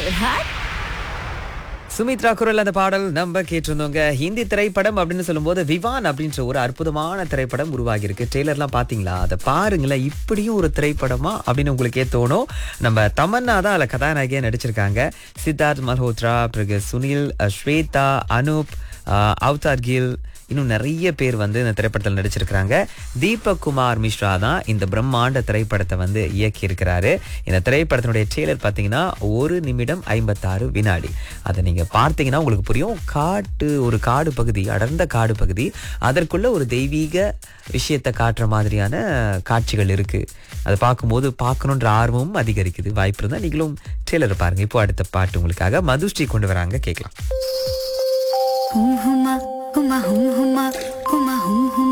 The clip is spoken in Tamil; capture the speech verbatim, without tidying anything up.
कमाल है। சுமித்ரா குரல் அந்த பாடல் நம்ம கேட்டிருந்தோங்க. ஹிந்தி திரைப்படம் அப்படின்னு சொல்லும்போது விவான் அப்படின்ற ஒரு அற்புதமான திரைப்படம் உருவாகி இருக்கு. ட்ரெய்லர்லாம் பாத்தீங்களா? அதை பாருங்களேன். இப்படியும் ஒரு திரைப்படமா அப்படின்னு உங்களுக்கே தோணும். நம்ம தமன்னா தான் அதில் கதாநாயகியா நடிச்சிருக்காங்க. சித்தார்த் மல்ஹோத்ரா, பிறகு சுனில், ஸ்வேதா, அனூப், ஆஹ், அவதார் கில், இன்னும் நிறைய பேர் வந்து இந்த திரைப்படத்தில் நடிச்சிருக்கிறாங்க. தீபக் குமார் மிஸ்ரா தான் இந்த பிரம்மாண்ட திரைப்படத்தை வந்து இயக்கி இருக்கிறாரு. இந்த திரைப்படத்தினுடைய ட்ரெய்லர் பார்த்தீங்கன்னா ஒரு நிமிடம் ஐம்பத்தாறு வினாடி. அதை நீங்க பார்த்தீங்கன்னா உங்களுக்கு புரியும். காட்டு ஒரு காடு பகுதி, அடர்ந்த காடு பகுதி, அதற்குள்ள ஒரு தெய்வீக விஷயத்தை காட்டுற மாதிரியான காட்சிகள் இருக்கு. அதை பார்க்கும்போது பார்க்கணுன்ற ஆர்வமும் அதிகரிக்குது. வாய்ப்பு இருந்தால் நீங்களும் ட்ரெய்லர் பாருங்க. இப்போ அடுத்த பாட்டு உங்களுக்காக மதுஸ்ரீ கொண்டு வராங்க, கேட்கலாம். ஹும் ஹுமா ஹுமா ஹும் ஹுமா ஹுமா ஹும் ஹுமா